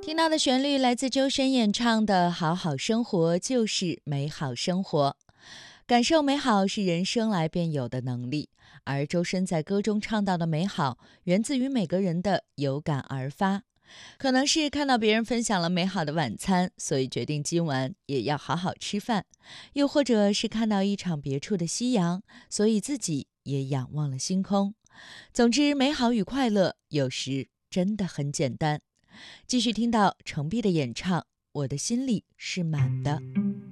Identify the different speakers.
Speaker 1: 听到的旋律来自周深演唱的《好好生活就是美好生活》。感受美好是人生来便有的能力，而周深在歌中唱到的美好，源自于每个人的有感而发。可能是看到别人分享了美好的晚餐，所以决定今晚也要好好吃饭；又或者是看到一场别处的夕阳，所以自己也仰望了星空。总之，美好与快乐有时真的很简单。继续听到程璧的演唱，我的心里是满的。